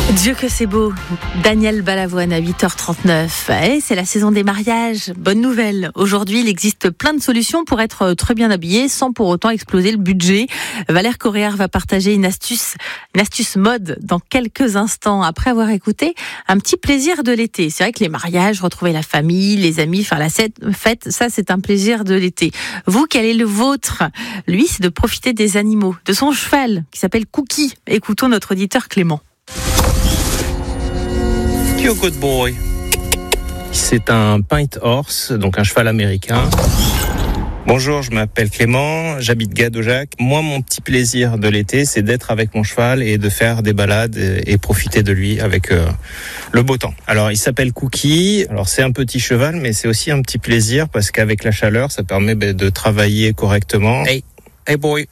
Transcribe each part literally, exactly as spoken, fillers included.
Dieu que c'est beau, Daniel Balavoine à huit heures trente-neuf. Eh, c'est la saison des mariages. Bonne nouvelle. Aujourd'hui, il existe plein de solutions pour être très bien habillé sans pour autant exploser le budget. Valère Coréard va partager une astuce, une astuce mode dans quelques instants après avoir écouté un petit plaisir de l'été. C'est vrai que les mariages, retrouver la famille, les amis, faire la fête, ça c'est un plaisir de l'été. Vous, quel est le vôtre? Lui, c'est de profiter des animaux, de son cheval qui s'appelle Cookie. Écoutons notre auditeur Clément. You're good boy. C'est un Pint Horse, donc un cheval américain. Bonjour, je m'appelle Clément, j'habite Gadojac. Moi, mon petit plaisir de l'été, c'est d'être avec mon cheval et de faire des balades et, et profiter de lui avec euh, le beau temps. Alors, il s'appelle Cookie. Alors, c'est un petit cheval, mais c'est aussi un petit plaisir parce qu'avec la chaleur, ça permet ben, de travailler correctement. Hey, hey boy.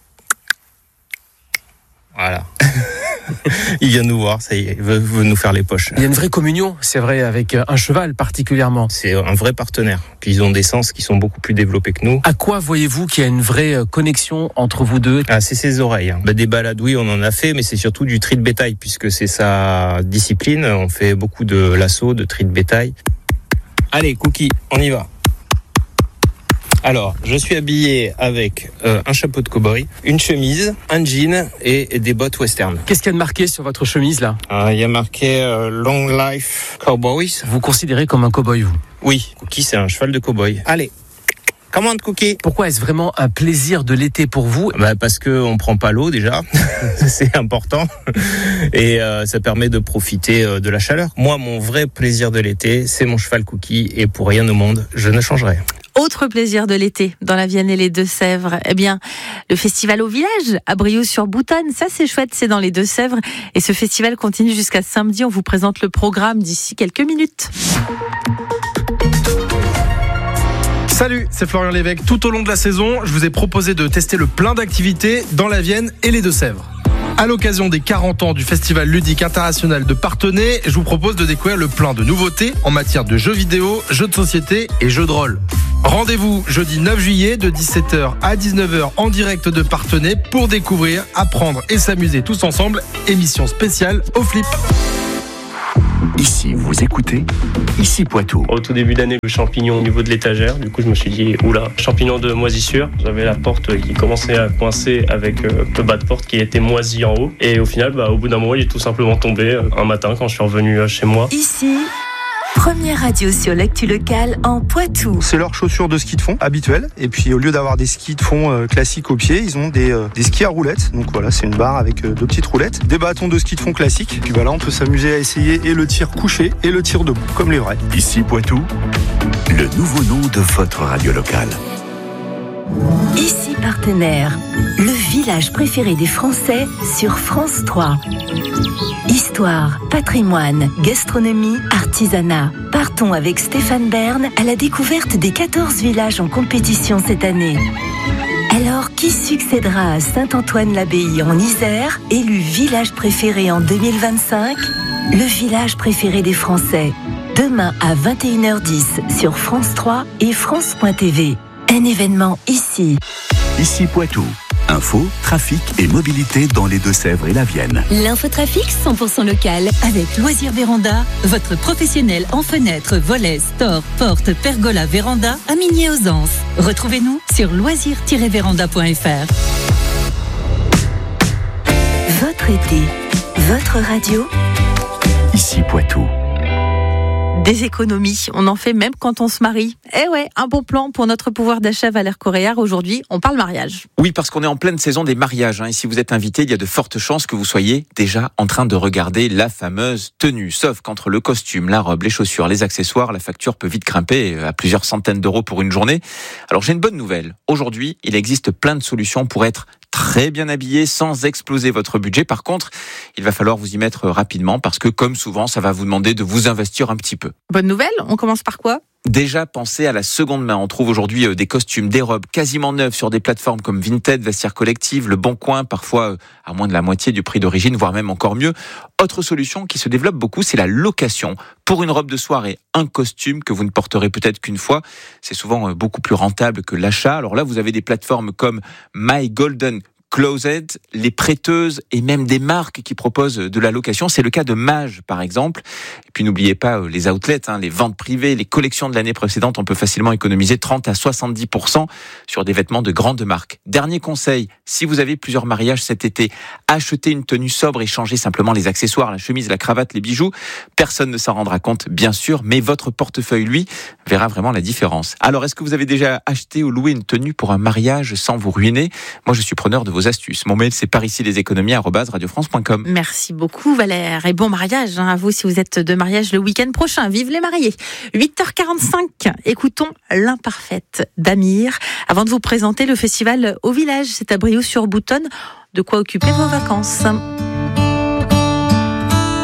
Voilà. Il vient nous voir, ça y est, il veut, veut nous faire les poches. Il y a une vraie communion, c'est vrai, avec un cheval particulièrement. C'est un vrai partenaire. Puis ils ont des sens qui sont beaucoup plus développés que nous. À quoi voyez-vous qu'il y a une vraie connexion entre vous deux? Ah, c'est ses oreilles. Hein. Bah, des balades, oui, on en a fait, mais c'est surtout du tri de bétail, puisque c'est sa discipline. On fait beaucoup de lasso, de tri de bétail. Allez, Cookie, on y va. Alors, je suis habillé avec euh, un chapeau de cow-boy, une chemise, un jean et, et des bottes western. Qu'est-ce qu'il y a de marqué sur votre chemise là? euh, Il y a marqué euh, Long Life Cowboys. Vous considérez comme un cow-boy, vous? Oui, Cookie, c'est un cheval de cow-boy. Allez, commande Cookie. Pourquoi est-ce vraiment un plaisir de l'été pour vous? Bah parce que on prend pas l'eau déjà, c'est important, et euh, ça permet de profiter euh, de la chaleur. Moi, mon vrai plaisir de l'été, c'est mon cheval Cookie, et pour rien au monde, je ne changerai. Autre plaisir de l'été dans la Vienne et les Deux-Sèvres, eh bien, le festival au village à Briouze-sur-Boutonne, ça c'est chouette, c'est dans les Deux-Sèvres et ce festival continue jusqu'à samedi. On vous présente le programme d'ici quelques minutes. Salut, c'est Florian Lévesque. Tout au long de la saison, je vous ai proposé de tester le plein d'activités dans la Vienne et les Deux-Sèvres. À l'occasion des quarante ans du Festival ludique international de Parthenay, je vous propose de découvrir le plein de nouveautés en matière de jeux vidéo, jeux de société et jeux de rôle. Rendez-vous jeudi neuf juillet de dix-sept heures à dix-neuf heures en direct de Parthenay pour découvrir, apprendre et s'amuser tous ensemble. Émission spéciale au Flip. Ici, vous écoutez Ici Poitou. Au tout début d'année, le champignon au niveau de l'étagère. Du coup, je me suis dit, oula, champignon de moisissure. J'avais la porte qui commençait à coincer avec le bas de porte qui était moisi en haut. Et au final, bah, au bout d'un moment, il est tout simplement tombé un matin quand je suis revenu chez moi. Ici, première radio sur l'actu locale en Poitou. C'est leurs chaussures de ski de fond habituelles. Et puis au lieu d'avoir des skis de fond euh, classiques au pied, ils ont des, euh, des skis à roulettes. Donc voilà, c'est une barre avec euh, deux petites roulettes. Des bâtons de ski de fond classiques. Puis bah là, on peut s'amuser à essayer et le tir couché et le tir debout, comme les vrais. Ici Poitou, le nouveau nom de votre radio locale. Ici Partenaire, le village préféré des Français sur France trois. Histoire, patrimoine, gastronomie, artisanat. Partons avec Stéphane Bern à la découverte des quatorze villages en compétition cette année. Alors, qui succédera à Saint-Antoine-l'Abbaye en Isère, élu village préféré en deux mille vingt-cinq? Le village préféré des Français. Demain à vingt et une heures dix sur France trois et France point T V. Un événement ici. Ici Poitou. Info, trafic et mobilité dans les Deux-Sèvres et la Vienne. L'infotrafic cent pour cent local avec Loisirs Véranda, votre professionnel en fenêtres, volets, stores, portes, pergola, véranda à Migné-aux-Anses. Retrouvez-nous sur loisirs tiret véranda point f r. Votre été, votre radio. Ici Poitou. Des économies, on en fait même quand on se marie. Eh ouais, un bon plan pour notre pouvoir d'achat Valère Coréard. Aujourd'hui, on parle mariage. Oui, parce qu'on est en pleine saison des mariages. Hein, et si vous êtes invité, il y a de fortes chances que vous soyez déjà en train de regarder la fameuse tenue. Sauf qu'entre le costume, la robe, les chaussures, les accessoires, la facture peut vite grimper à plusieurs centaines d'euros pour une journée. Alors j'ai une bonne nouvelle. Aujourd'hui, il existe plein de solutions pour être très bien habillé sans exploser votre budget. Par contre, il va falloir vous y mettre rapidement parce que, comme souvent, ça va vous demander de vous investir un petit peu. Bonne nouvelle, on commence par quoi ? Déjà, pensez à la seconde main. On trouve aujourd'hui des costumes, des robes quasiment neuves sur des plateformes comme Vinted, Vestiaire Collective, Le Bon Coin, parfois à moins de la moitié du prix d'origine, voire même encore mieux. Autre solution qui se développe beaucoup, c'est la location. Pour une robe de soirée, un costume que vous ne porterez peut-être qu'une fois, c'est souvent beaucoup plus rentable que l'achat. Alors là, vous avez des plateformes comme My Golden Closet, les prêteuses et même des marques qui proposent de la location. C'est le cas de Mage, par exemple. Et puis n'oubliez pas les outlets, hein, les ventes privées, les collections de l'année précédente. On peut facilement économiser trente à soixante-dix pour cent sur des vêtements de grandes marques. Dernier conseil, si vous avez plusieurs mariages cet été, achetez une tenue sobre et changez simplement les accessoires, la chemise, la cravate, les bijoux. Personne ne s'en rendra compte, bien sûr, mais votre portefeuille, lui, verra vraiment la différence. Alors, est-ce que vous avez déjà acheté ou loué une tenue pour un mariage sans vous ruiner ? Moi, je suis preneur de vos astuces. Mon mail, c'est par ici les économies arobase radio france point com. Merci beaucoup Valère et bon mariage hein, à vous si vous êtes de mariage le week-end prochain. Vive les mariés. huit heures quarante-cinq, écoutons L'Imparfaite d'Amir avant de vous présenter le festival Au Village. C'est à Briouze-sur-Boutonne. De quoi occuper vos vacances.